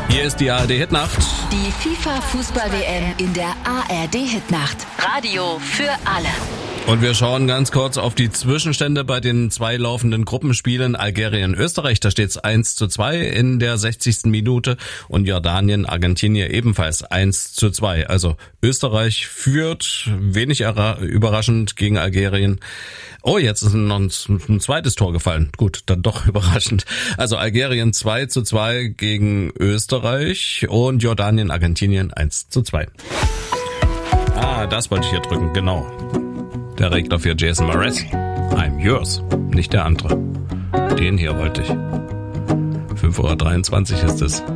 Hier ist die ARD-Hitnacht. Die FIFA-Fußball-WM in der ARD-Hitnacht. Radio für alle. Und wir schauen ganz kurz auf die Zwischenstände bei den 2 laufenden Gruppenspielen. Algerien-Österreich, da steht's 1:2 in der 60. Minute und Jordanien-Argentinien ebenfalls 1:2. Also Österreich führt, wenig überraschend gegen Algerien. Oh, jetzt ist noch ein zweites Tor gefallen. Gut, dann doch überraschend. Also Algerien 2:2 gegen Österreich und Jordanien-Argentinien 1:2. Das wollte ich hier drücken, genau. Der Regler für Jason Mraz. I'm yours. Nicht der andere. Den hier wollte ich. 5:23 ist es.